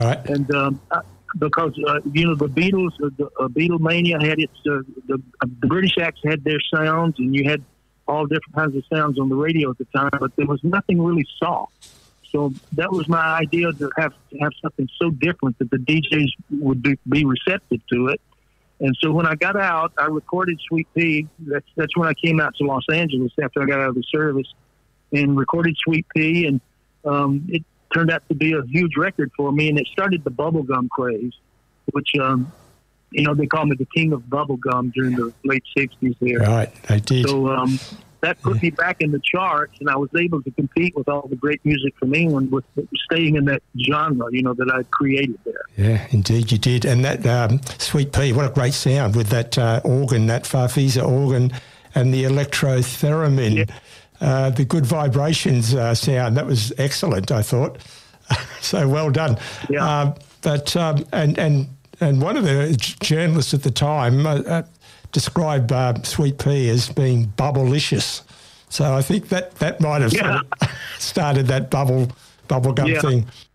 Right. And because the Beatles, Beatlemania had its the British acts had their sounds, and you had all different kinds of sounds on the radio at the time, but there was nothing really soft. So that was my idea, to have something so different that the DJs would be receptive to it. And so when I got out, I recorded Sweet Pea. That's when I came out to Los Angeles after I got out of the service, and recorded Sweet Pea, and it turned out to be a huge record for me, and it started the bubblegum craze, which they called me the king of bubblegum during the late 60s there. Right, they did. So that put me back in the charts, and I was able to compete with all the great music from England with staying in that genre, that I created there. Yeah, indeed you did. And that Sweet Pea, what a great sound with that organ, that Farfisa organ, and the electro-theremin. Yeah. The good vibrations sound, that was excellent, I thought. So well done. Yeah. And one of the journalists at the time described Sweet Pea as being bubblicious. So I think that might have sort of started that bubblegum thing.